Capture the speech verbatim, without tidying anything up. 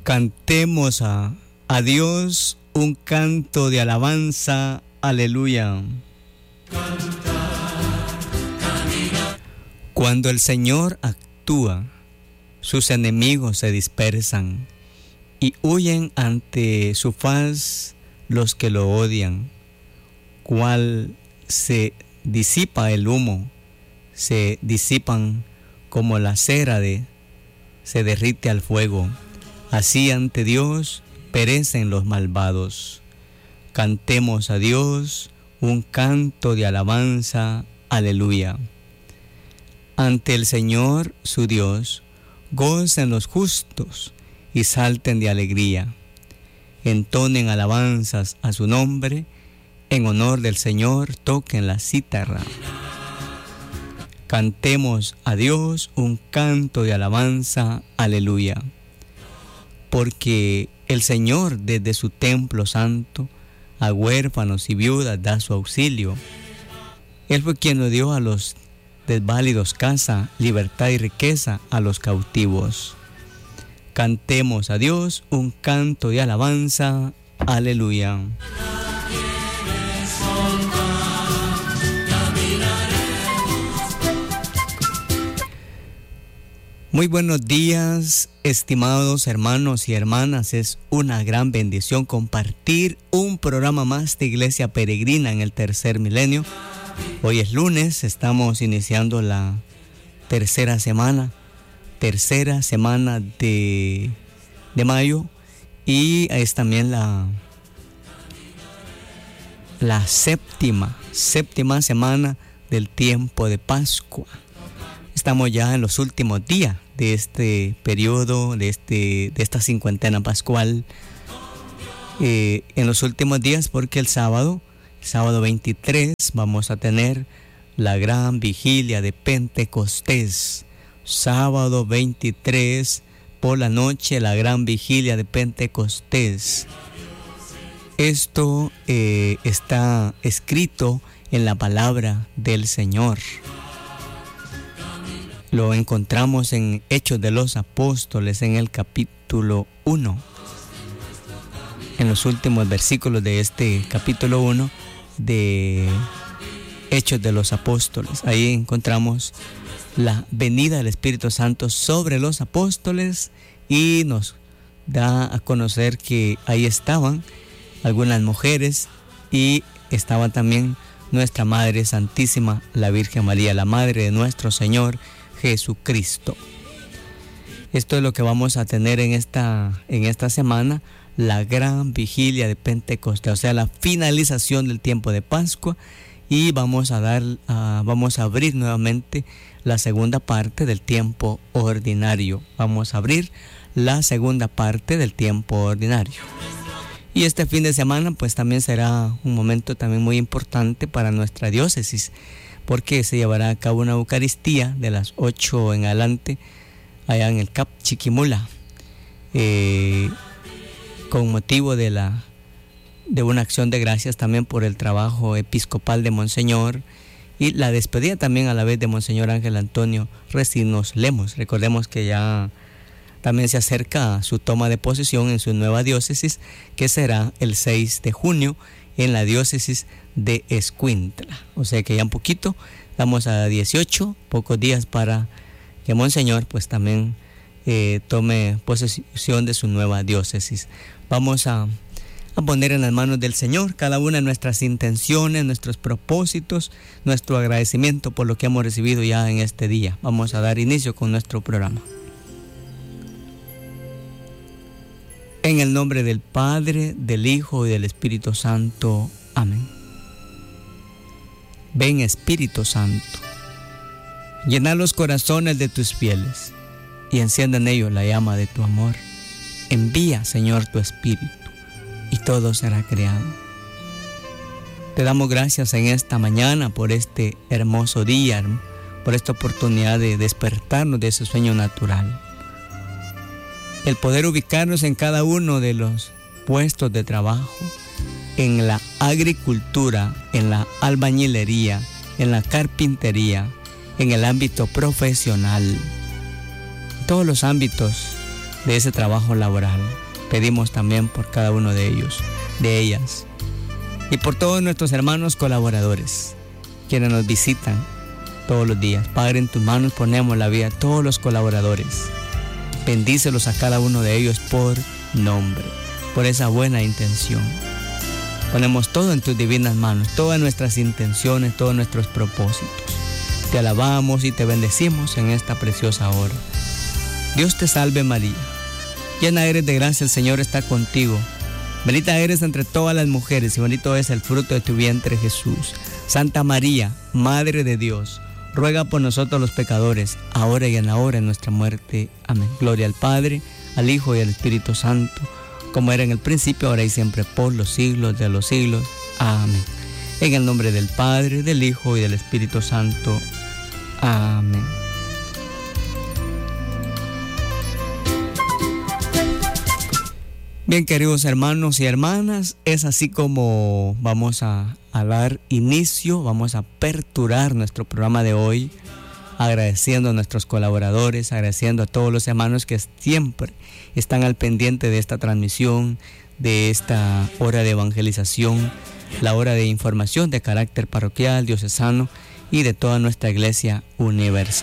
Cantemos a, a Dios un canto de alabanza. Aleluya. Cuando el Señor actúa, sus enemigos se dispersan y huyen ante su faz los que lo odian. Cual se disipa el humo, se disipan como la cera de se derrite al fuego. Así ante Dios perecen los malvados. Cantemos a Dios un canto de alabanza. Aleluya. Ante el Señor su Dios, gocen los justos y salten de alegría. Entonen alabanzas a su nombre, en honor del Señor toquen la cítara. Cantemos a Dios un canto de alabanza. Aleluya. Porque el Señor desde su templo santo a huérfanos y viudas da su auxilio. Él fue quien lo dio a los desválidos casa, libertad y riqueza a los cautivos. Cantemos a Dios un canto de alabanza. Aleluya. Muy buenos días, estimados hermanos y hermanas. Es una gran bendición compartir un programa más de Iglesia Peregrina en el tercer milenio. Hoy es lunes, estamos iniciando la tercera semana, tercera semana de, de mayo, y es también la, la séptima, séptima semana del tiempo de Pascua. Estamos ya en los últimos días de este periodo, de, este, de esta cincuentena pascual. Eh, en los últimos días porque el sábado, el sábado veintitrés, vamos a tener la gran vigilia de Pentecostés. Sábado veintitrés por la noche, la gran vigilia de Pentecostés. Esto eh, está escrito en la palabra del Señor. Lo encontramos en Hechos de los Apóstoles, en el capítulo uno. En los últimos versículos de este capítulo uno de Hechos de los Apóstoles. Ahí encontramos la venida del Espíritu Santo sobre los apóstoles y nos da a conocer que ahí estaban algunas mujeres y estaba también nuestra Madre Santísima, la Virgen María, la Madre de nuestro Señor Jesucristo. Esto es lo que vamos a tener en esta, en esta semana, la gran vigilia de Pentecostés, o sea, la finalización del tiempo de Pascua, y vamos a dar, uh, vamos a abrir nuevamente la segunda parte del tiempo ordinario. Vamos a abrir la segunda parte del tiempo ordinario. Y este fin de semana, pues también será un momento también muy importante para nuestra diócesis, porque se llevará a cabo una Eucaristía de las ocho en adelante allá en el C A P Chiquimula, eh, con motivo de la de una acción de gracias también por el trabajo episcopal de Monseñor y la despedida también a la vez de Monseñor Ángel Antonio Recinos Lemos. Recordemos que ya también se acerca su toma de posesión en su nueva diócesis, que será el seis de junio en la diócesis de Escuintla. O sea que ya un poquito, estamos a dieciocho, pocos días para que Monseñor pues también eh, tome posesión de su nueva diócesis. Vamos a, a poner en las manos del Señor cada una de nuestras intenciones, nuestros propósitos, nuestro agradecimiento por lo que hemos recibido ya en este día. Vamos a dar inicio con nuestro programa. En el nombre del Padre, del Hijo y del Espíritu Santo. Amén. Ven, Espíritu Santo, llena los corazones de tus fieles y enciende en ellos la llama de tu amor. Envía, Señor, tu Espíritu y todo será creado. Te damos gracias en esta mañana por este hermoso día, por esta oportunidad de despertarnos de ese sueño natural. El poder ubicarnos en cada uno de los puestos de trabajo, en la agricultura, en la albañilería, en la carpintería, en el ámbito profesional, en todos los ámbitos de ese trabajo laboral. Pedimos también por cada uno de ellos, de ellas, y por todos nuestros hermanos colaboradores, quienes nos visitan todos los días. Padre, en tus manos ponemos la vida de todos los colaboradores. Bendícelos a cada uno de ellos por nombre, por esa buena intención. Ponemos todo en tus divinas manos, todas nuestras intenciones, todos nuestros propósitos. Te alabamos y te bendecimos en esta preciosa hora. Dios te salve María, llena eres de gracia, el Señor está contigo. Bendita eres entre todas las mujeres y bendito es el fruto de tu vientre Jesús. Santa María, Madre de Dios, ruega por nosotros los pecadores, ahora y en la hora de nuestra muerte. Amén. Gloria al Padre, al Hijo y al Espíritu Santo, como era en el principio, ahora y siempre, por los siglos de los siglos. Amén. En el nombre del Padre, del Hijo y del Espíritu Santo. Amén. Bien, queridos hermanos y hermanas, es así como vamos a, a dar inicio, vamos a aperturar nuestro programa de hoy, agradeciendo a nuestros colaboradores, agradeciendo a todos los hermanos que siempre están al pendiente de esta transmisión, de esta hora de evangelización, la hora de información de carácter parroquial, diocesano y de toda nuestra Iglesia universal.